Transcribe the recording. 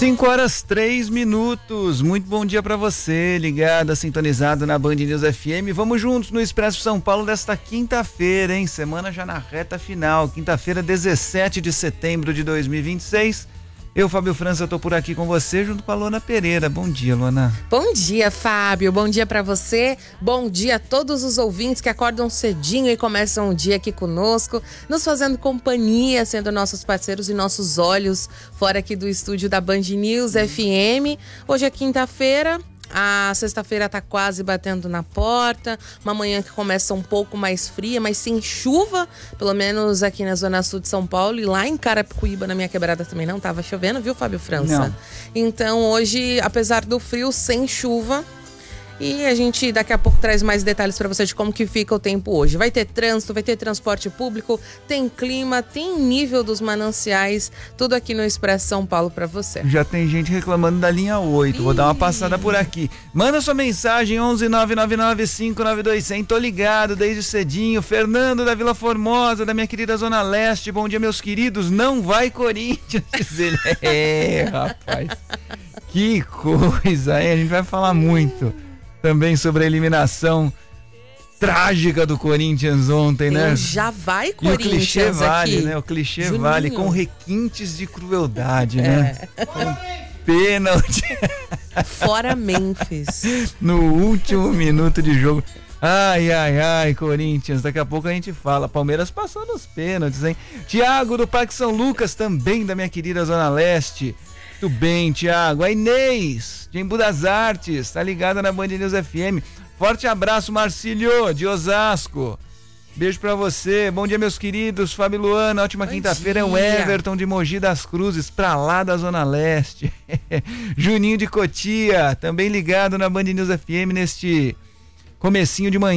5h03. Muito bom dia para você, ligado, sintonizado na Band News FM. Vamos juntos no Expresso São Paulo desta quinta-feira, hein? Semana já na reta final, quinta-feira, 17 de setembro de 2026. Eu, Fábio França, tô por aqui com você, junto com a Luana Pereira. Bom dia, Luana. Bom dia, Fábio. Bom dia pra você. Bom dia a todos os ouvintes que acordam cedinho e começam o dia aqui conosco, nos fazendo companhia, sendo nossos parceiros e nossos olhos fora aqui do estúdio da Band News FM. Hoje é quinta-feira. A sexta-feira tá quase batendo na porta, uma manhã que começa um pouco mais fria, mas sem chuva, pelo menos aqui na zona sul de São Paulo, e lá em Carapicuíba, na minha quebrada também não tava chovendo, viu, Fábio França? Não. Então hoje, apesar do frio, sem chuva. E a gente daqui a pouco traz mais detalhes para você de como que fica o tempo hoje. Vai ter trânsito, vai ter transporte público, tem clima, tem nível dos mananciais, tudo aqui no Expresso São Paulo para você. Já tem gente reclamando da linha 8, vou dar uma passada por aqui. Manda sua mensagem, 11-999-592-100, tô ligado desde cedinho. Fernando da Vila Formosa, da minha querida Zona Leste, bom dia, meus queridos, não vai Corinthians, diz ele. Rapaz, que coisa, hein? A gente vai falar muito também sobre a eliminação trágica do Corinthians ontem, né? Já vai Corinthians. E o clichê vale, aqui, né? O clichê Juninho. vale com requintes de crueldade, né? Com pênalti. Fora Memphis. No último minuto de jogo. Ai, Corinthians, daqui a pouco a gente fala. Palmeiras passou nos pênaltis, hein? Tiago do Parque São Lucas, também da minha querida Zona Leste. Muito bem, Tiago. A Inês, de Embu das Artes, tá ligada na Band News FM. Forte abraço, Marcílio, de Osasco. Beijo pra você. Bom dia, meus queridos. Fábio e Luana, ótima quinta-feira. É o Everton de Mogi das Cruzes, pra lá da Zona Leste. Juninho de Cotia, também ligado na Band News FM neste comecinho de manhã.